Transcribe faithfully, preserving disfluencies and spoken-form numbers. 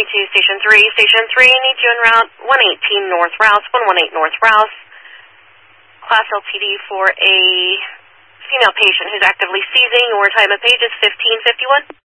to Station three. Station three needs you en route one eighteen North Rouse, one eighteen North Rouse. Class L T D for a female patient who's actively seizing. Your time of page is fifteen fifty-one.